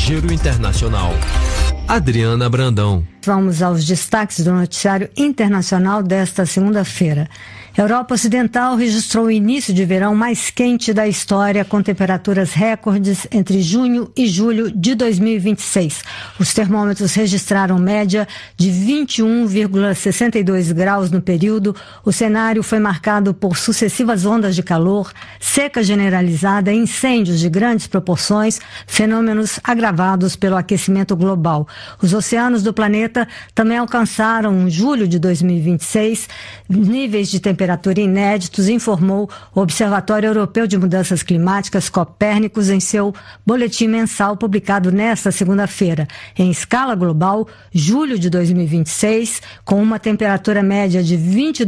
Giro Internacional. Adriana Brandão. Vamos aos destaques do noticiário internacional desta segunda-feira. Europa Ocidental registrou o início de verão mais quente da história, com temperaturas recordes entre junho e julho de 2026. Os termômetros registraram média de 21,62 graus no período. O cenário foi marcado por sucessivas ondas de calor, seca generalizada, incêndios de grandes proporções, fenômenos agravados pelo aquecimento global. Os oceanos do planeta também alcançaram, em julho de 2026, níveis de temperatura inéditos, informou o Observatório Europeu de Mudanças Climáticas, Copérnicos, em seu boletim mensal publicado nesta segunda-feira. Em escala global, julho de 2026, com uma temperatura média de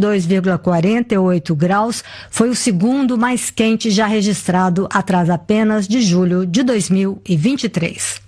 22,48 graus, foi o segundo mais quente já registrado, atrás apenas de julho de 2023.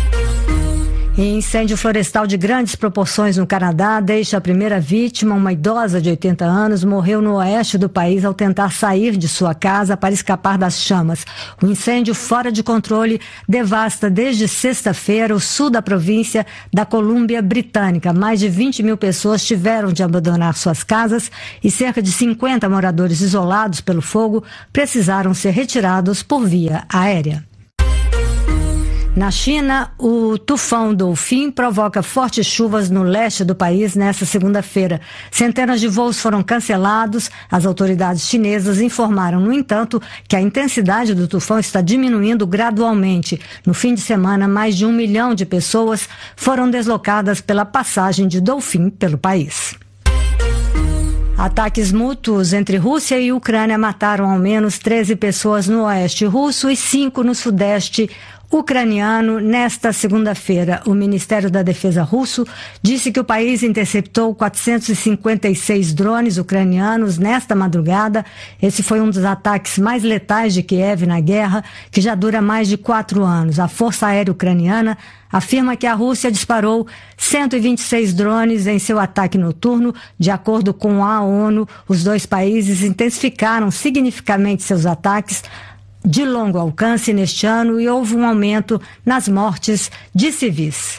Incêndio florestal de grandes proporções no Canadá deixa a primeira vítima, uma idosa de 80 anos, morreu no oeste do país ao tentar sair de sua casa para escapar das chamas. O incêndio fora de controle devasta desde sexta-feira o sul da província da Colômbia Britânica. Mais de 20 mil pessoas tiveram de abandonar suas casas e cerca de 50 moradores isolados pelo fogo precisaram ser retirados por via aérea. Na China, o tufão Dolphin provoca fortes chuvas no leste do país nesta segunda-feira. Centenas de voos foram cancelados. As autoridades chinesas informaram, no entanto, que a intensidade do tufão está diminuindo gradualmente. No fim de semana, mais de 1 milhão de pessoas foram deslocadas pela passagem de Dolphin pelo país. Ataques mútuos entre Rússia e Ucrânia mataram ao menos 13 pessoas no oeste russo e 5 no sudeste ucraniano nesta segunda-feira. O Ministério da Defesa russo disse que o país interceptou 456 drones ucranianos nesta madrugada. Esse foi um dos ataques mais letais de Kiev na guerra, que já dura mais de 4 anos. A Força Aérea Ucraniana afirma que a Rússia disparou 126 drones em seu ataque noturno. De acordo com a ONU, os dois países intensificaram significativamente seus ataques de longo alcance neste ano e houve um aumento nas mortes de civis.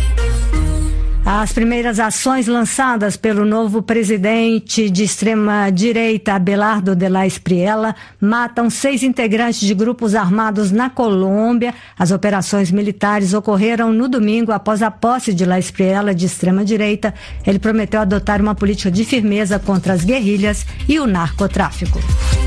As primeiras ações lançadas pelo novo presidente de extrema-direita, Abelardo de la Espriella, matam 6 integrantes de grupos armados na Colômbia. As operações militares ocorreram no domingo após a posse de la Espriella de extrema-direita. Ele prometeu adotar uma política de firmeza contra as guerrilhas e o narcotráfico.